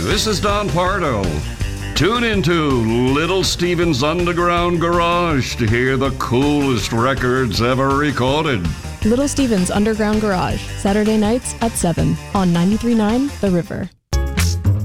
this is Don Pardo. Tune into Little Steven's Underground Garage to hear the coolest records ever recorded. Little Steven's Underground Garage, Saturday nights at 7 on 93.9 The River.